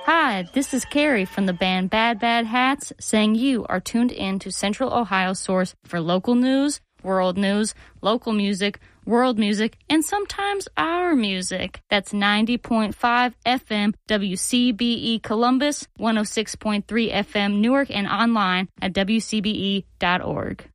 Hi, this is Carrie from the band Bad Bad Hats saying you are tuned in to Central Ohio's source for local news, local music, world music, and sometimes our music. That's 90.5 FM WCBE Columbus, 106.3 FM Newark, and online at WCBE.org.